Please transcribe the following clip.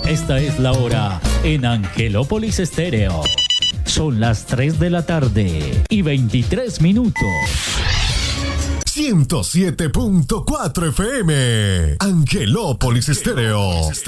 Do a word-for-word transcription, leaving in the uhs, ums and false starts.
Esta es la hora en Angelópolis Estéreo. Son las tres de la tarde y veintitrés minutos. ciento siete punto cuatro F M, Angelópolis Estéreo.